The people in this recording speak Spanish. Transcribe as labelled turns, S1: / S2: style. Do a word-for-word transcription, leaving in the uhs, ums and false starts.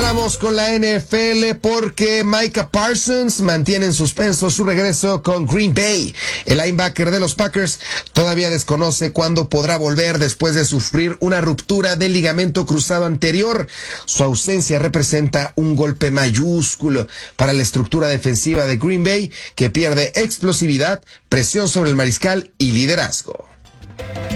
S1: Paramos con la N F L porque Micah Parsons mantiene en suspenso su regreso con Green Bay. El linebacker de los Packers todavía desconoce cuándo podrá volver después de sufrir una ruptura del ligamento cruzado anterior. Su ausencia representa un golpe mayúsculo para la estructura defensiva de Green Bay, que pierde explosividad, presión sobre el mariscal y liderazgo.